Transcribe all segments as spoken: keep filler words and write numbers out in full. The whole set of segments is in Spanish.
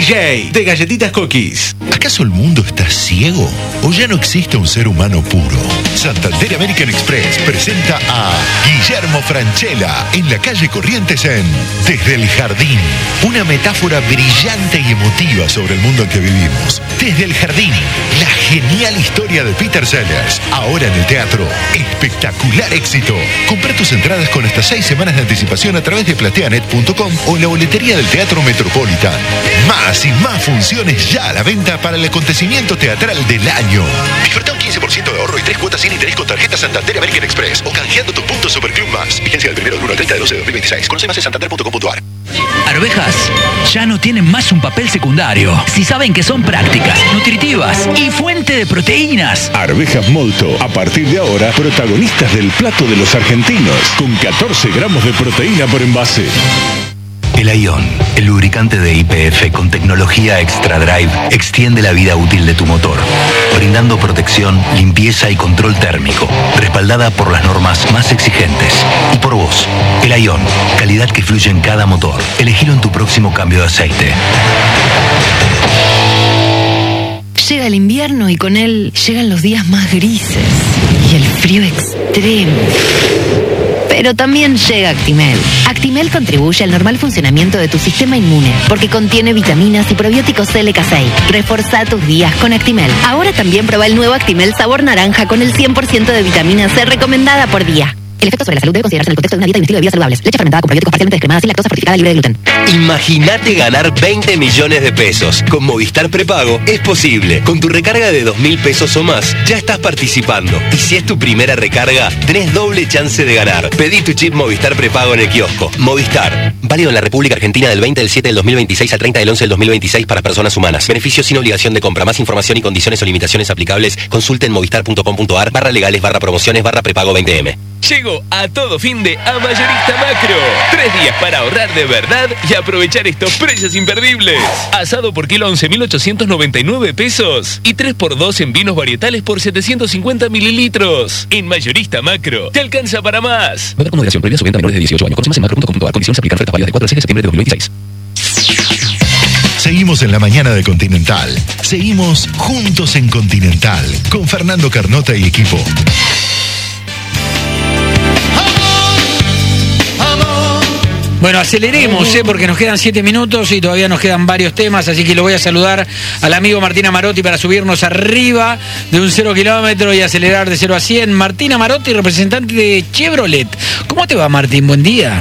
J, de Galletitas Cookies. ¿Acaso el mundo está ciego? ¿O ya no existe un ser humano puro? Santander American Express presenta a Guillermo Francella en la calle Corrientes en Desde el Jardín. Una metáfora brillante y emotiva sobre el mundo en que vivimos. Desde el Jardín, la genial historia de Peter Sellers. Ahora en el teatro. Espectacular éxito. Compra tus entradas con hasta seis semanas de anticipación a través de plateanet punto com o la boletería del Teatro Metropolitan. Más y más funciones ya a la venta para el acontecimiento teatral del año. Disfruta un quince por ciento de ahorro y tres cuotas sin interés con tarjeta Santander American Express o canjeando tu punto Superclub Más. Vigencia del primero del uno al treinta de doce de dos mil veintiséis. Conoce más en santander punto com punto a r. Arvejas ya no tienen más un papel secundario. Si saben que son prácticas, nutritivas y fuente de proteínas. Arvejas Molto, a partir de ahora, protagonistas del plato de los argentinos, con catorce gramos de proteína por envase. El Ion, el lubricante de Y P F con tecnología Extra Drive, extiende la vida útil de tu motor, brindando protección, limpieza y control térmico, respaldada por las normas más exigentes. Y por vos, el Ion, calidad que fluye en cada motor. Elegilo en tu próximo cambio de aceite. Llega el invierno y con él llegan los días más grises y el frío extremo. Pero también llega Actimel. Actimel contribuye al normal funcionamiento de tu sistema inmune porque contiene vitaminas y probióticos L K seis. Reforzá tus días con Actimel. Ahora también prueba el nuevo Actimel sabor naranja con el cien por ciento de vitamina C recomendada por día. El efecto sobre la salud debe considerarse en el contexto de una dieta y un estilo de vida saludables. Leche fermentada con probióticos parcialmente descremadas sin lactosa fortificada libre de gluten. Imagínate ganar veinte millones de pesos. Con Movistar Prepago es posible. Con tu recarga de dos mil pesos o más, ya estás participando. Y si es tu primera recarga, tenés doble chance de ganar. Pedí tu chip Movistar Prepago en el kiosco. Movistar. Válido en la República Argentina del veinte del siete del dos mil veintiséis al treinta del once del dos mil veintiséis para personas humanas. Beneficios sin obligación de compra. Más información y condiciones o limitaciones aplicables, consulte en movistar punto com punto a r barra legales barra promociones barra prepago veinte eme. Llegó a todo fin de a Mayorista Macro. Tres días para ahorrar de verdad y aprovechar estos precios imperdibles. Asado por kilo once mil ochocientos noventa y nueve pesos. Y tres por dos en vinos varietales por setecientos cincuenta mililitros. En Mayorista Macro, te alcanza para más. Beber con moderación, prohibida su venta a menores de dieciocho años. Consumas en macro punto com punto a r. Condiciones aplican. Ofertas válidas de cuatro al seis de septiembre de dos mil veintiséis. Seguimos en la mañana de Continental. Seguimos juntos en Continental. Con Fernando Carnota y equipo. Bueno, aceleremos, ¿eh? Porque nos quedan siete minutos y todavía nos quedan varios temas, así que lo voy a saludar al amigo Martín Amarotti para subirnos arriba de un cero kilómetro y acelerar de cero a cien. Martín Amarotti, representante de Chevrolet. ¿Cómo te va, Martín? Buen día.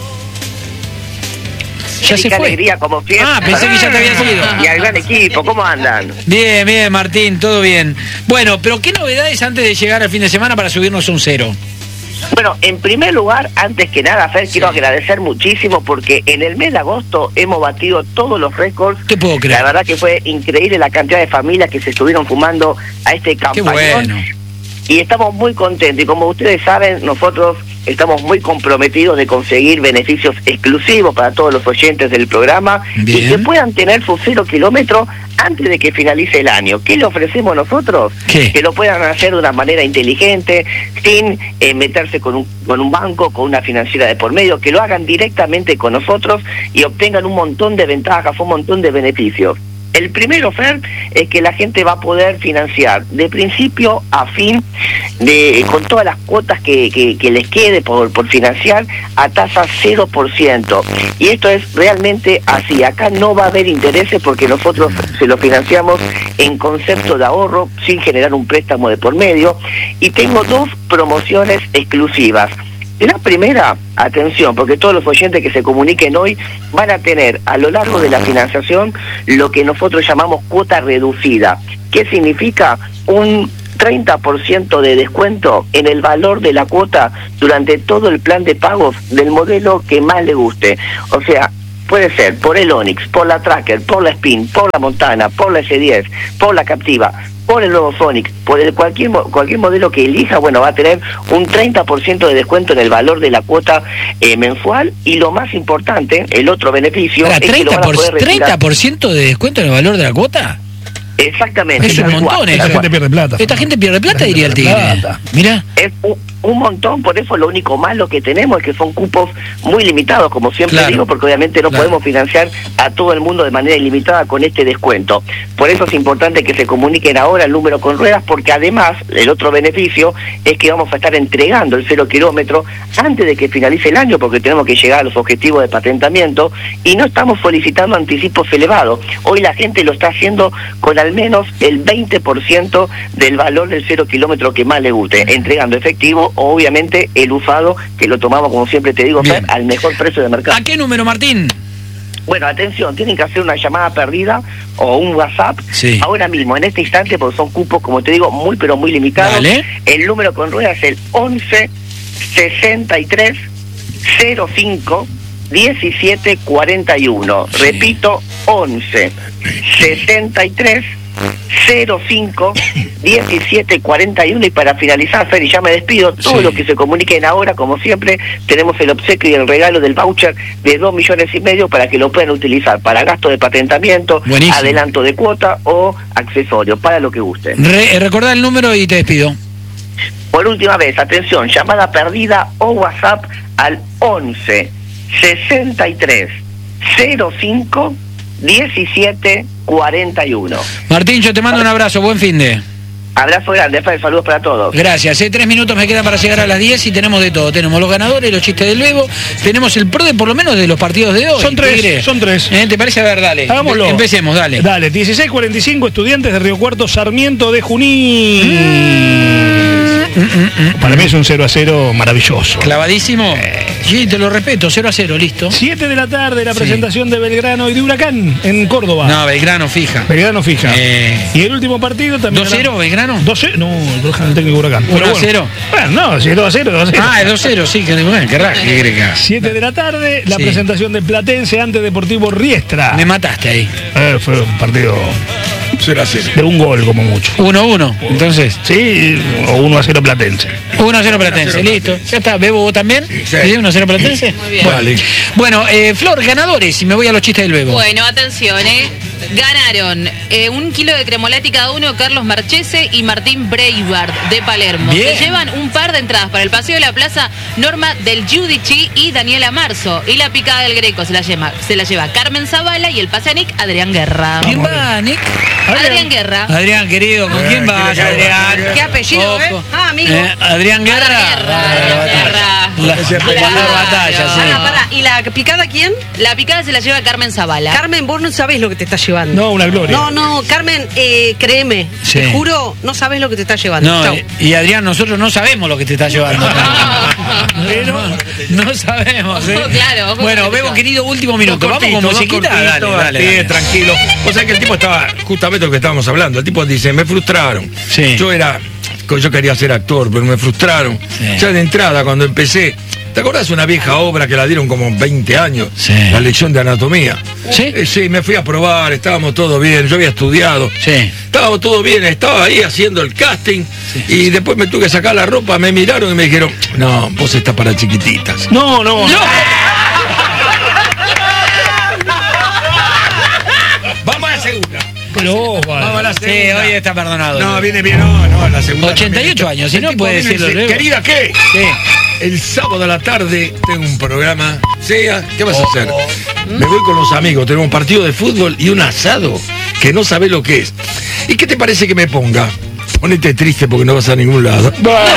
Ya se fue. Qué alegría, como siempre. Ah, pensé que ya te había ido. Y al gran equipo, ¿cómo andan? Bien, bien, Martín, todo bien. Bueno, pero ¿qué novedades antes de llegar al fin de semana para subirnos a un cero? Bueno, en primer lugar, antes que nada, Fer, quiero agradecer muchísimo porque en el mes de agosto hemos batido todos los récords. ¿Qué puedo creer? La verdad que fue increíble la cantidad de familias que se estuvieron fumando a este campañón. Qué bueno. Y estamos muy contentos. Y como ustedes saben, nosotros estamos muy comprometidos de conseguir beneficios exclusivos para todos los oyentes del programa. Bien. Y que puedan tener su cero kilómetro antes de que finalice el año. ¿Qué le ofrecemos nosotros? ¿Qué? Que lo puedan hacer de una manera inteligente, sin eh, meterse con un, con un banco, con una financiera de por medio, que lo hagan directamente con nosotros y obtengan un montón de ventajas, un montón de beneficios. El primero, Fer, es que la gente va a poder financiar de principio a fin, de con todas las cuotas que, que, que les quede por, por financiar, a tasa cero por ciento. Y esto es realmente así. Acá no va a haber intereses porque nosotros se lo financiamos en concepto de ahorro, sin generar un préstamo de por medio. Y tengo dos promociones exclusivas. La primera, atención, porque todos los oyentes que se comuniquen hoy van a tener a lo largo de la financiación lo que nosotros llamamos cuota reducida. ¿Qué significa? Un treinta por ciento de descuento en el valor de la cuota durante todo el plan de pagos del modelo que más le guste. O sea, puede ser por el Onix, por la Tracker, por la Spin, por la Montana, por la S diez, por la Captiva, por el nuevo Sonic, por el cualquier cualquier modelo que elija, bueno, va a tener un treinta por ciento de descuento en el valor de la cuota eh, mensual. Y lo más importante, el otro beneficio, ¿Para es treinta que lo van a por, poder retirar. ¿treinta por ciento de descuento en el valor de la cuota? Exactamente. Es un montón. Esta gente pierde plata. Esta gente pierde plata, diría el Tigre. Mira. Es un, un montón, por eso lo único malo que tenemos es que son cupos muy limitados, como siempre Claro. digo, porque obviamente no Claro. podemos financiar a todo el mundo de manera ilimitada con este descuento. Por eso es importante que se comuniquen ahora el número con ruedas, porque además el otro beneficio es que vamos a estar entregando el cero kilómetro antes de que finalice el año, porque tenemos que llegar a los objetivos de patentamiento y no estamos solicitando anticipos elevados. Hoy la gente lo está haciendo con al menos el veinte por ciento del valor del cero kilómetro que más le guste, entregando efectivo o obviamente el usado, que lo tomamos, como siempre te digo, Fer, al mejor precio de mercado. ¿A qué número, Martín? Bueno, atención, tienen que hacer una llamada perdida o un WhatsApp Sí. ahora mismo, en este instante, porque son cupos, como te digo, muy pero muy limitados. Dale. El número con ruedas es el once sesenta y tres cero cinco diecisiete cuarenta y uno. Sí. Repito, once sesenta y tres cero cinco diecisiete cuarenta y uno. Y para finalizar, Fer, y ya me despido, todos Sí. los que se comuniquen ahora, como siempre, tenemos el obsequio y el regalo del voucher de dos millones y medio para que lo puedan utilizar para gasto de patentamiento, Buenísimo. adelanto de cuota o accesorio, para lo que guste. Re, eh, recordá el número y te despido. Por última vez, atención, llamada perdida o WhatsApp al once sesenta y tres cero cinco diecisiete cuarenta y uno. Martín, yo te mando un abrazo. Buen fin de. Abrazo grande, Fer, saludos para todos. Gracias. Eh, tres minutos me quedan para llegar a las diez y tenemos de todo. Tenemos los ganadores, los chistes del Bebo. Tenemos el pro de por lo menos de los partidos de hoy. Son tres, Tigre. son tres. Eh, ¿Te parece? A ver, dale. Hagámoslo. Empecemos, dale. Dale, dieciséis cuarenta y cinco, Estudiantes de Río Cuarto, Sarmiento de Junín. Mm, mm, mm. Para mí es un cero a cero maravilloso. Clavadísimo. Sí, te lo respeto. cero a cero, listo. siete de la tarde, la Sí. presentación de Belgrano y de Huracán en Córdoba. No, Belgrano fija. Belgrano fija. Eh. Y el último partido también. ¿dos cero Belgrano? dos cero, no, el técnico Huracán. uno Pero a cero. Bueno, no, si es dos a cero, dos a cero. Ah, es dos cero, sí, que bueno, qué raro, qué greca. siete de la tarde, la Sí. presentación de Platense ante Deportivo Riestra. Me mataste ahí. Eh, fue un partido cero a cero. de un gol como mucho. uno a uno, entonces. Sí, o uno a cero Platense. uno a cero Platense, listo. Ya está, ¿Bebo vos también? Sí. uno a cero Platense? Muy bien. Bueno, Vale. bueno eh, Flor, ganadores, y me voy a los chistes del Bebo. Bueno, atención, ¿eh? Ganaron eh, un kilo de cremolati cada uno Carlos Marchese y Martín Breivard de Palermo. Bien. Se llevan un par de entradas para el Paseo de la Plaza, Norma del Giudici y Daniela Marzo. Y la picada del Greco se la lleva, se la lleva Carmen Zavala y el pase a Nick, Adrián Guerra. ¿Quién va, Nick? Adrián Guerra. Adrián, querido, ¿con quién vas, Adrián? ¿Qué apellido, eh? Ah, amigo. Eh, Adrián Guerra. Adrián Guerra. La, la, la batalla, sí. Pará, pará. ¿Y la picada quién? La picada se la lleva Carmen Zavala. Carmen, vos no sabés lo que te estás llevando. No, una gloria. No, no, Carmen, eh, créeme, Sí. te juro, no sabés lo que te estás llevando. No, Chau. y, y Adrián, nosotros no sabemos lo que te está llevando. Pero no sabemos, ¿eh? Ojo, claro, ojo Bueno, con Bebo, eso. querido, último minuto. Dos Vamos con cortitos, dos musiquita. cortitos, Dale, dale, sí, dale. tranquilo. O sea que el tipo estaba justamente lo que estábamos hablando. El tipo dice, me frustraron. Sí. Yo era, yo quería ser actor, pero me frustraron. Sí. Ya de entrada, cuando empecé, ¿te acordás de una vieja obra que la dieron como veinte años? Sí. La lección de anatomía. ¿Sí? Eh, sí, me fui a probar, estábamos todo bien, yo había estudiado. Sí. Estábamos todo bien, estaba ahí haciendo el casting y después me tuve que sacar la ropa, me miraron y me dijeron, no, vos estás para chiquititas. No, no. ¡No! Vamos a la segunda. Pero vos, vale. Vamos a la Sí, segunda. hoy está perdonado. No, viene bien, no, no, la segunda. ochenta y ocho también. años, si El no tipo puede viene y decirlo dice, luego. querida, ¿qué? ¿Qué? El sábado a la tarde tengo un programa. ¿Sea? ¿Qué vas a Oh, hacer? Me voy con los amigos, tenemos un partido de fútbol y un asado que no sabés lo que es. ¿Y qué te parece que me ponga? Ponete triste porque no vas a ningún lado.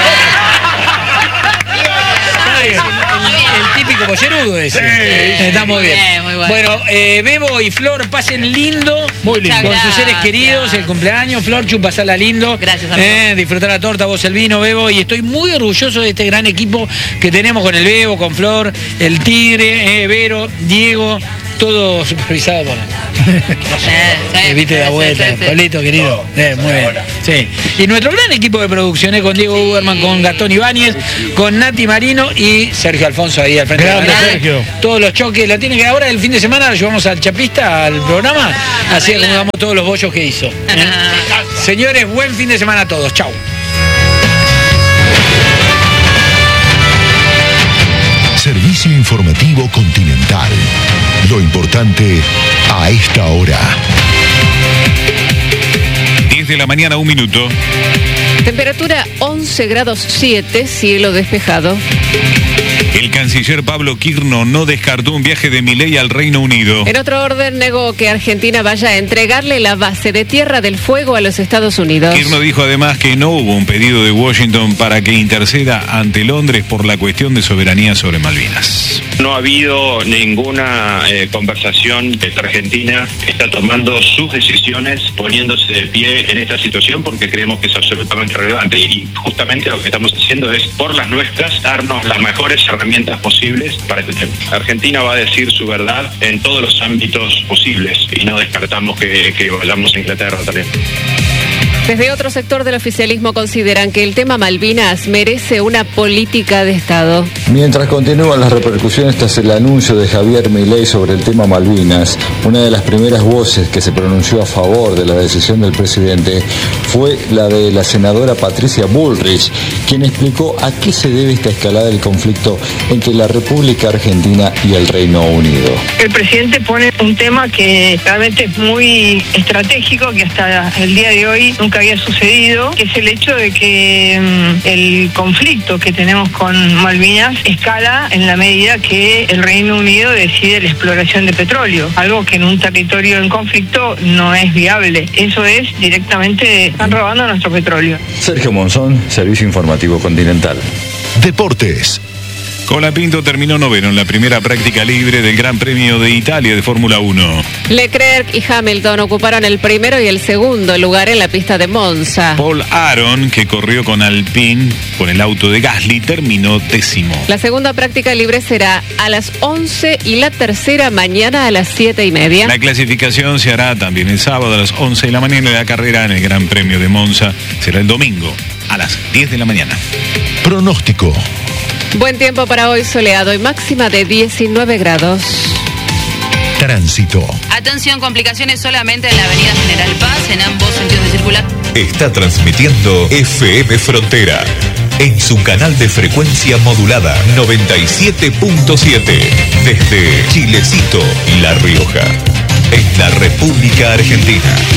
El típico pollerudo ese. Sí, Eh, Está muy bien. Bien, muy bueno. Bueno, eh, Bebo y Flor, pasen lindo. Muy lindo. Con sus Gracias. seres queridos, el cumpleaños. Flor, chu, pasala lindo. Gracias, amigo. Eh, disfrutar la torta, vos el vino, Bebo. Y estoy muy orgulloso de este gran equipo que tenemos con el Bebo, con Flor, el Tigre, eh, Vero, Diego. Todo supervisado por Eh, sí, Eh, viste sí, la sí, vuelta, sí, sí. Pablito, querido. Eh, muy bien. Sí. Y nuestro gran equipo de producción, eh, con Diego Uberman, con Gastón Ibáñez, con Nati Marino y Sergio Alfonso ahí al frente. de la Grande, pantalla. Sergio. Todos los choques, la tiene que ahora el fin de semana lo llevamos al Chapista, al programa, así acomodamos todos los bollos que hizo. ¿eh? Señores, buen fin de semana a todos. Chau. Servicio informativo Continental. Lo importante a esta hora. de la mañana, un minuto. Temperatura once grados siete, cielo despejado. El canciller Pablo Quirno no descartó un viaje de Milei al Reino Unido. En otro orden, negó que Argentina vaya a entregarle la base de Tierra del Fuego a los Estados Unidos. Quirno dijo además que no hubo un pedido de Washington para que interceda ante Londres por la cuestión de soberanía sobre Malvinas. No ha habido ninguna eh, conversación. Esta Argentina está tomando sus decisiones, poniéndose de pie en esta situación porque creemos que es absolutamente relevante. Y justamente lo que estamos haciendo es, por las nuestras, darnos las mejores herramientas posibles para este tema. Argentina va a decir su verdad en todos los ámbitos posibles y no descartamos que, que vayamos a Inglaterra también. Desde otro sector del oficialismo consideran que el tema Malvinas merece una política de Estado. Mientras continúan las repercusiones tras el anuncio de Javier Milei sobre el tema Malvinas, una de las primeras voces que se pronunció a favor de la decisión del presidente fue la de la senadora Patricia Bullrich, quien explicó a qué se debe esta escalada del conflicto entre la República Argentina y el Reino Unido. El presidente pone un tema que realmente es muy estratégico, que hasta el día de hoy nunca había sucedido, que es el hecho de que um, el conflicto que tenemos con Malvinas escala en la medida que el Reino Unido decide la exploración de petróleo, algo que en un territorio en conflicto no es viable. Eso es directamente, están robando nuestro petróleo. Sergio Monzón, Servicio Informativo Continental. Deportes. Colapinto terminó noveno en la primera práctica libre del Gran Premio de Italia de Fórmula uno. Leclerc y Hamilton ocuparon el primero y el segundo lugar en la pista de Monza. Paul Aron, que corrió con Alpine con el auto de Gasly, terminó décimo. La segunda práctica libre será a las once y la tercera mañana a las siete y media. La clasificación se hará también el sábado a las once de la mañana y la carrera en el Gran Premio de Monza será el domingo a las diez de la mañana. Pronóstico. Buen tiempo para hoy, soleado y máxima de diecinueve grados. Tránsito. Atención, complicaciones solamente en la avenida General Paz, en ambos sentidos de circulación. Está transmitiendo F M Frontera en su canal de frecuencia modulada noventa y siete punto siete desde Chilecito, La Rioja, en la República Argentina.